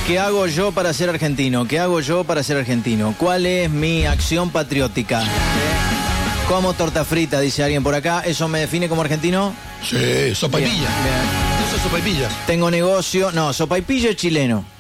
¿Qué hago yo para ser argentino? ¿Qué hago yo para ser argentino? ¿Cuál es mi acción patriótica? Como torta frita, dice alguien por acá. ¿Eso me define como argentino? Sí, sopaipilla. Bien. Eso es sopaipilla. Tengo negocio. No, sopaipilla es chileno.